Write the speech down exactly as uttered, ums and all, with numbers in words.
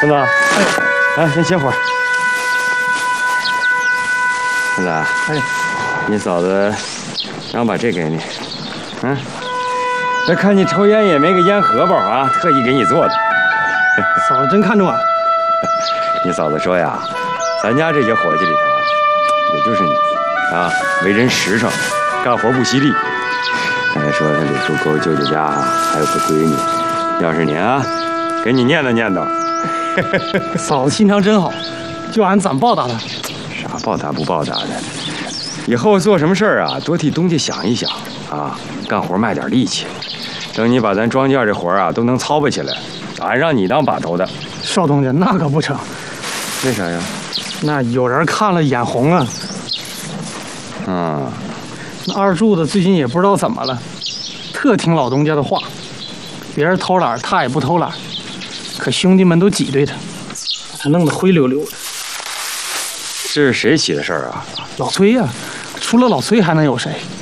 孙子，哎，来，先歇会儿。孙子，哎，你嫂子让我把这给你，嗯，这看你抽烟也没个烟盒包啊，特意给你做的。 嫂子真看重啊。 你嫂子说呀，咱家这些伙计里头啊，也就是你啊，为人实诚，干活不惜力。刚才说他柳树沟舅舅家啊还有个闺女，要是您啊，给你念叨念叨。 嫂子心肠真好，就俺怎么报答她？ 啥报答不报答的？以后做什么事儿啊，多替东家想一想啊，干活卖点力气。等你把咱庄稼这活啊都能操办起来，俺让你当把头的。 少东家那可不成。 为啥呀？ 那有人看了眼红啊。 嗯， 那二柱子最近也不知道怎么了，特听老东家的话，别人偷懒他也不偷懒，可兄弟们都挤兑他，把他弄得灰溜溜的。 这是谁起的事儿啊？ 老崔呀、啊，除了老崔还能有谁？